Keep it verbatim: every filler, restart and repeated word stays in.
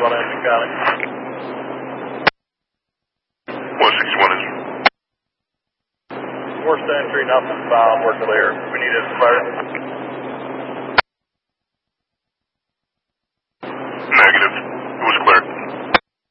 sixty-one engine county. one sixty-one is. Worst entry, nothing found, we're clear. We need it fire.